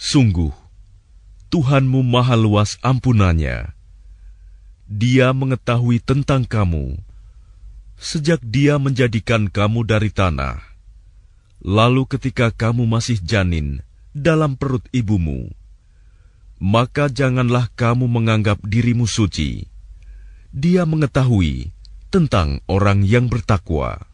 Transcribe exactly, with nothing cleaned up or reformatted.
Sungguh, Tuhanmu maha luas ampunannya. Dia mengetahui tentang kamu sejak Dia menjadikan kamu dari tanah. Lalu ketika kamu masih janin dalam perut ibumu, maka janganlah kamu menganggap dirimu suci. Dia mengetahui tentang orang yang bertakwa.